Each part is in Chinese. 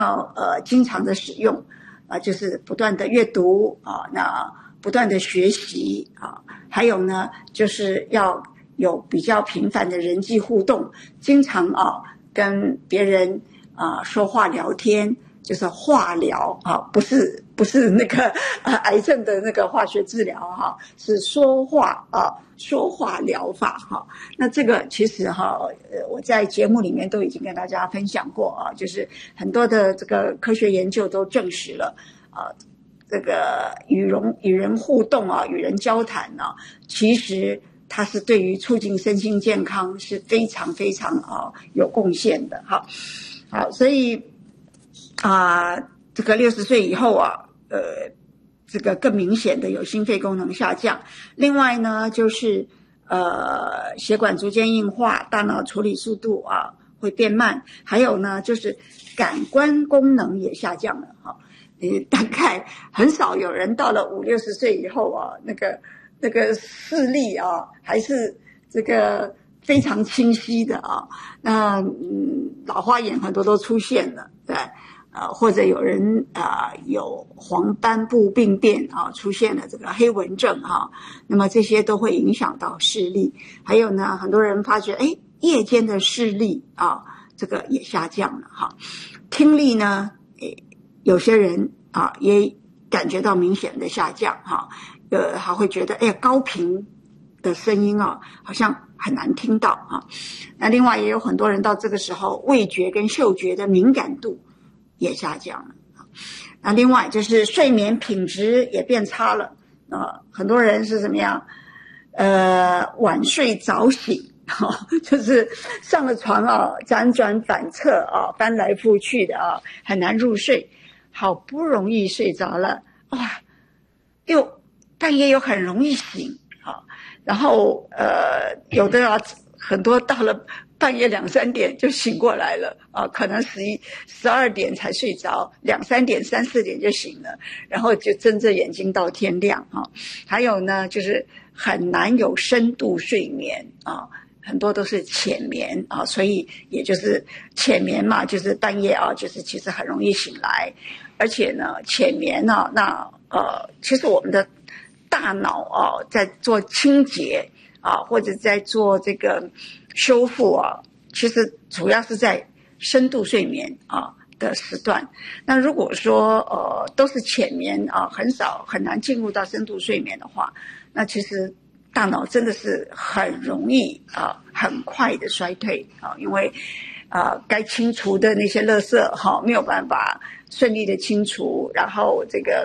经常的使用就是不断的阅读那不断的学习还有呢就是要有比较频繁的人际互动，经常跟别人说话聊天，就是化疗不是那个癌症的那个化学治疗是说话疗法那这个其实我在节目里面都已经跟大家分享过就是很多的这个科学研究都证实了这个与人互动与人交谈其实它是对于促进身心健康是非常非常有贡献的好，所以这个60岁以后这个更明显的有心肺功能下降，另外呢就是血管逐渐硬化，大脑处理速度会变慢，还有呢就是感官功能也下降了大概很少有人到了50-60岁以后那个视力还是这个非常清晰的那老花眼很多都出现了，对或者有人有黄斑部病变出现了这个黑纹症那么这些都会影响到视力，还有呢很多人发觉夜间的视力这个也下降了听力呢有些人也感觉到明显的下降还会觉得高频的声音好像很难听到那另外也有很多人到这个时候味觉跟嗅觉的敏感度也下降了那另外就是睡眠品质也变差了很多人是怎么样晚睡早醒就是上了床辗转反侧翻来覆去的很难入睡，好不容易睡着了又半夜又很容易醒然后有的很多到了半夜2-3点就醒过来了可能12点才睡着，2-3点3-4点就醒了，然后就睁着眼睛到天亮还有呢就是很难有深度睡眠很多都是浅眠所以也就是浅眠嘛，就是半夜就是其实很容易醒来，而且呢浅眠那其实我们的大脑在做清洁或者在做这个修复其实主要是在深度睡眠的时段。那如果说都是浅眠很难进入到深度睡眠的话，那其实大脑真的是很容易很快的衰退因为该清除的那些垃圾没有办法顺利的清除，然后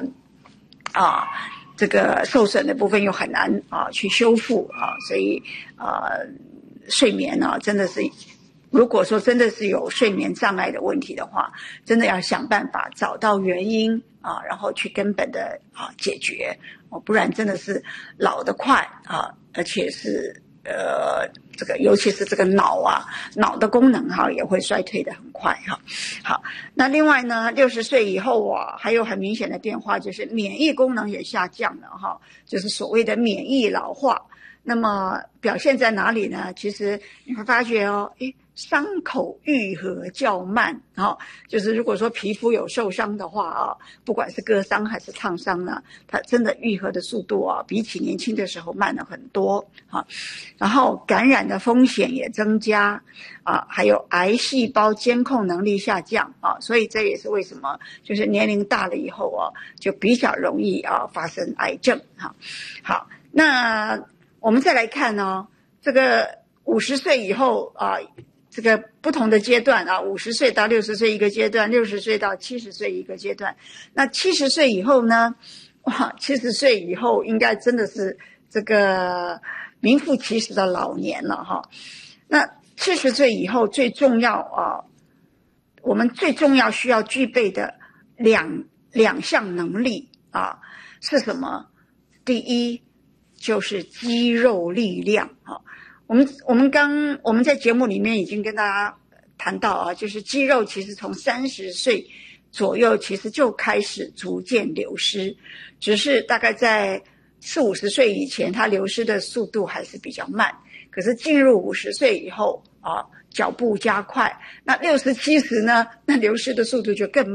这个受损的部分又很难去修复所以睡眠真的是，如果说真的是有睡眠障碍的问题的话，真的要想办法找到原因然后去根本的解决不然真的是老得快而且是这个尤其是这个脑的功能也会衰退得很快好，那另外呢60岁以后还有很明显的变化，就是免疫功能也下降了就是所谓的免疫老化。那么表现在哪里呢？其实你会发觉伤口愈合较慢就是如果说皮肤有受伤的话不管是割伤还是烫伤呢，它真的愈合的速度比起年轻的时候慢了很多然后感染的风险也增加还有癌细胞监控能力下降所以这也是为什么就是年龄大了以后就比较容易发生癌症好，那我们再来看这个50岁以后这个不同的阶段50岁到60岁一个阶段，60岁到70岁一个阶段。那70岁以后呢70岁以后应该真的是这个名副其实的老年了那70岁以后最重要我们最重要需要具备的两项能力是什么？第一就是肌肉力量我们在节目里面已经跟大家谈到就是肌肉其实从30岁左右其实就开始逐渐流失，只是大概在40-50岁以前它流失的速度还是比较慢，可是进入50岁以后脚步加快。那60、70呢，那流失的速度就更